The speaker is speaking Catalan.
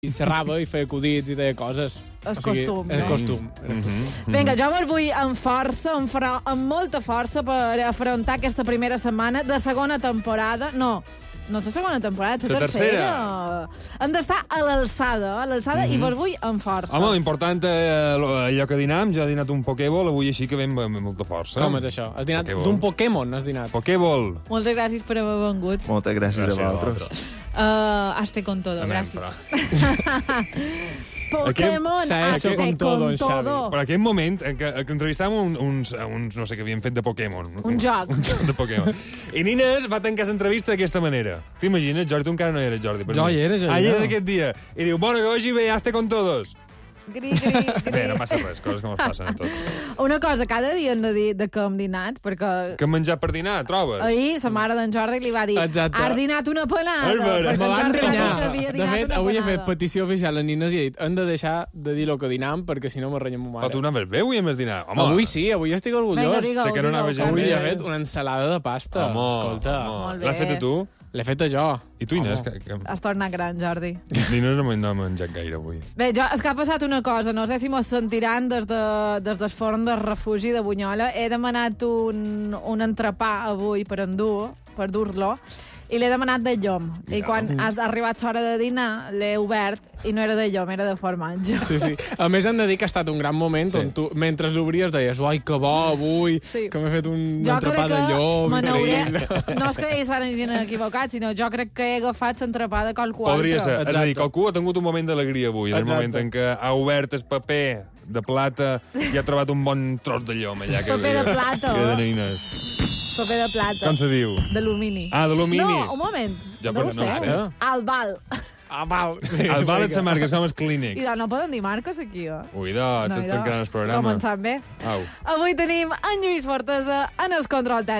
i xerrava i feia acudits i deia coses. El costum, El no? costum. Vinga, jo me'n vull amb força, amb molta força per afrontar aquesta primera setmana de segona temporada. No és la segona temporada, és la tercera. Hem d'estar a l'alçada, i me'n vull amb força. Home, important allò que dinam, ja he dinat un Pokéball, avui així que vam amb molta força. Com és això? Has dinat d'un Pokémon, has dinat? Pokéball. Moltes gràcies per haver vengut. Moltes gràcies a vosaltres. Hazte con todo, gràcies. Pokémon, hazte con todo. Per aquell moment en què entrevistàvem uns no sé què havien fet de Pokémon. Un joc. Un joc de Pokémon. I Nines va tancar l'entrevista d'aquesta manera. T'imagines, Jordi? Tu encara no eres Jordi. Jo hi era, Ah, hi era d'aquest dia. I diu, bueno, que vagi bé, hazte con todos. Gri, gri, gri. Bé, no passa res, coses com es passen a tots. Una cosa, cada dia hem de dir de què hem dinat, perquè... Què hem menjat per dinar, trobes? Ahir, sa mare d'en Jordi li va dir has dinat una pelada. Álvaro. Perquè Me en van Jordi va dir que renyar. havia De dinat fet, una avui he pelada. fet petició oficial a Nines i he dit hem de deixar de dir el que dinam perquè si no me renyem ma Però mare. tu anaves bé avui a més dinar? Home, Avui sí, avui estic orgullós. Vinga, digue-ho, sé que no anava digue-ho, gent Avui bé. he fet una ensalada de pasta. Escolta, Molt bé. L'has fet a tu? l'he feta jo. I tu, Inés? Has tornat gran, Jordi. Nines no m'ha menjat gaire avui. Bé, és que ha passat una cosa, no sé si mos sentiran des del forn de refugi de Bunyola. He demanat un entrepà avui per dur-lo, i l'he demanat de llom. I quan ha arribat l'hora de dinar, l'he obert i no era de llom, era de formatge. Sí. A més, hem de dir que ha estat un gran moment on tu, mentre l'obries, deies ai, que bo avui, que m'he fet un entrepà de llom. No és que ells s'hagin equivocat, sinó jo crec que he agafat l'entrepà de qualcú altre. Podria ser. És a dir, qualcú ha tingut un moment d'alegria avui, en el moment en què ha obert el paper de plata i ha trobat un bon tros de llom allà. Paper de plata. Que de Nines. Paper de plata. Com se diu? D'alumini. Ah, d'alumini. No, un moment. Ja, no ho no ho sé. Albal. Ah, val. Sí, El val et sa marca, és com els clínics. I no poden dir marques aquí, Ui, tots tancant el programa. Començant bé. Au. Avui tenim en Lluís Fortesa en el control tècnic.